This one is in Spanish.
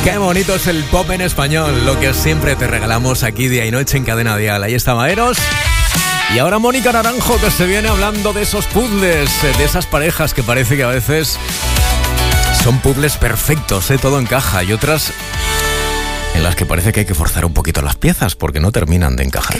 Qué bonito es el pop en español, lo que siempre te regalamos aquí día y noche en Cadena Dial. Ahí está Maeros. Y ahora Mónica Naranjo, que se viene hablando de esos puzzles, de esas parejas que parece que a veces son puzzles perfectos, todo encaja, y otras en las que parece que hay que forzar un poquito las piezas porque no terminan de encajar.